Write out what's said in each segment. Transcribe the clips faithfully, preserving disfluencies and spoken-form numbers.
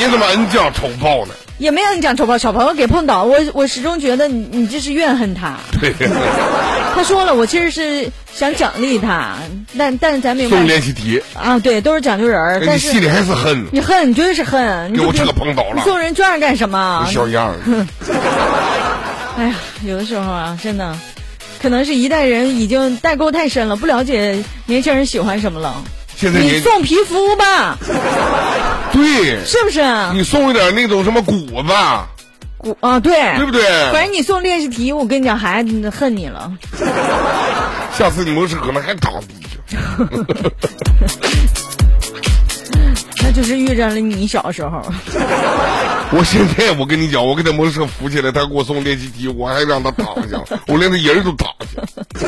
你怎么恩将仇报呢？ 也没恩将仇报，小朋友给碰倒，我我始终觉得你你这是怨恨他。 对， 他说了，我其实是想奖励他，但但咱明白送练习题啊，对，都是讲究人儿，但是你心里还是恨， 你恨，你绝对是恨， 给我这个碰倒了， 你送人卷干什么？ 小样儿。 哎呀，有的时候啊，真的，可能是一代人已经代沟太深了，不了解年轻人喜欢什么了。 现在你送皮肤吧， 对， 是不是？ 你送一点那种什么谷子， 谷啊，对， 对不对？ 反正你送练习题，我跟你讲，孩子恨你了。 下次你们是可能还躺地去。 那就是遇着了你小时候。 我现在我跟你讲，我给他摩托车扶起来，他给我送练习题，我还让他躺下，我连他人都躺下。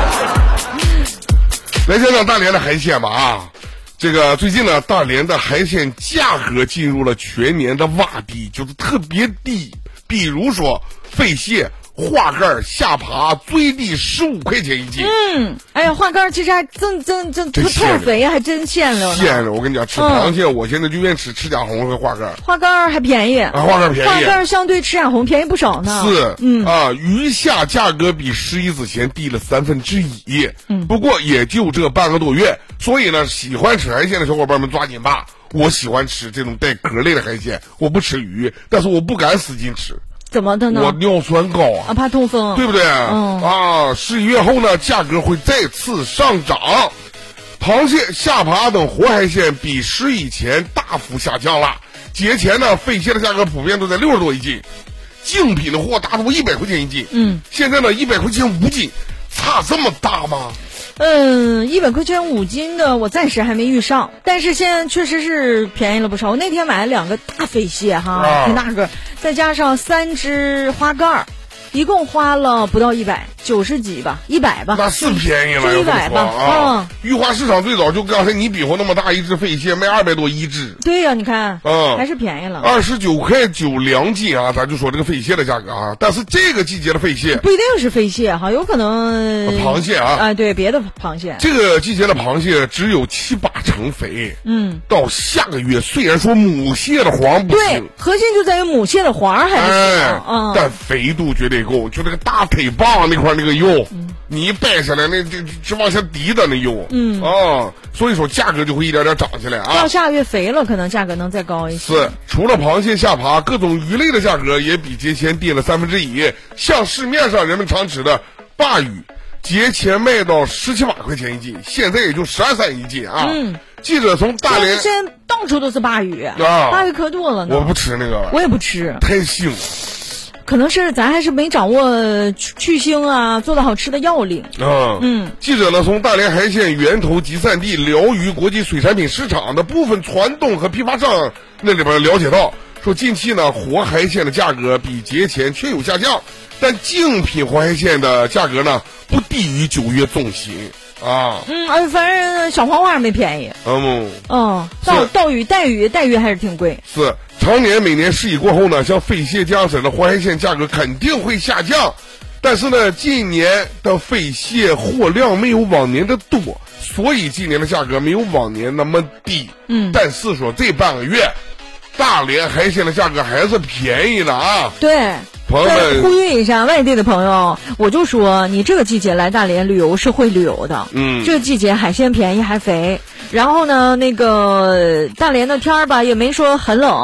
来讲讲大连的海鲜吧啊，这个最近呢，大连的海鲜价格进入了全年的洼地，就是特别低。比如说肺蟹、花干、下爬最低十五块钱一斤。 嗯，哎呀，花干其实还真真真特特肥，还真鲜了。 鲜了，我跟你讲，吃螃蟹，嗯、我现在就愿吃赤甲红和花干。 花干还便宜， 啊，花干便宜， 花干相对赤甲红便宜不少呢。 是， 嗯啊，鱼虾价格比十一之前低了三分之一。嗯，不过也就这半个多月，所以呢，喜欢吃海鲜的小伙伴们抓紧吧。我喜欢吃这种带壳类的海鲜，我不吃鱼，但是我不敢使劲吃。 怎么的呢？ 我尿酸高啊， 啊，怕痛风， 对不对？ 嗯啊，十一月后呢，价格会再次上涨。螃蟹、下爬等活海鲜比十以前大幅下降了。节前呢，肺蟹的价格普遍都在六十多一斤，竞品的货大多一百块钱一斤。 嗯， 现在呢，一百块钱五斤，差这么大吗？ 嗯，一百块钱五斤的我暂时还没遇上，但是现在确实是便宜了不少。我那天买了两个大肺蟹哈，挺大个，再加上三只花干儿，一共花了不到一百，九十几吧，一百吧。 那是便宜了， 一百吧啊！玉华市场最早就刚才你比划那么大一只肺蟹卖二百多一只。 对呀、啊，你看， 嗯， 还是便宜了， 二十九块九两斤啊！咱就说这个肺蟹的价格啊，但是这个季节的肺蟹不一定是肺蟹哈，有可能螃蟹啊， 啊，对，别的螃蟹。 这个季节的螃蟹只有七八成肥， 嗯， 到下个月虽然说母蟹的黄不行， 对，核心就在于母蟹的黄还不行， 哎、 嗯， 但肥度绝对够，就那个大腿棒那块那个肉。嗯，你一掰下来，那这直往下滴的那油， 嗯啊，所以说价格就会一点点涨起来啊。 到下个月肥了，可能价格能再高一些。 是，除了螃蟹、下爬，各种鱼类的价格也比节前跌了三分之一。像市面上人们常吃的鲅鱼，节前卖到十七八块钱一斤，现在也就十二三一斤啊。嗯，记者从大连， 现在到处都是鲅鱼啊，鲅鱼可多了呢。 我不吃那个， 我也不吃， 太腥了。 可能是咱还是没掌握去去腥啊，做的好吃的要领。 嗯嗯，记者呢从大连海鲜源头集散地辽渝国际水产品市场的部分传统和批发商那里边了解到，说近期呢活海鲜的价格比节前确有下降，但竞品活海鲜的价格呢不低于九月中旬啊。 嗯，哎，反正小黄花没便宜。 嗯嗯，鲍鲍鱼、带鱼、带鱼还是挺贵。 是。常年每年试以过后呢，像肺蟹、江省的活海鲜价格肯定会下降，但是呢，今年的肺蟹货量没有往年的多，所以今年的价格没有往年那么低。嗯，但是说这半个月，大连海鲜的价格还是便宜的啊。 对。 朋友们， 呼吁一下外地的朋友，我就说你这个季节来大连旅游是会旅游的。嗯，这个季节海鲜便宜还肥，然后呢，那个大连的天儿吧也没说很冷。